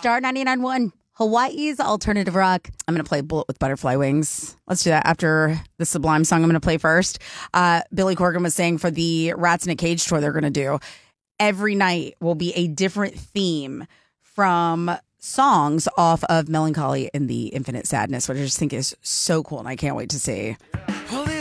Star 99.1, Hawaii's alternative rock. I'm going to play Bullet with Butterfly Wings. Let's do that after the Sublime song I'm going to play first. Billy Corgan was saying for the Rats in a Cage tour they're going to do, every night will be a different theme from songs off of Melancholy and the Infinite Sadness, which I just think is so cool, and I can't wait to see.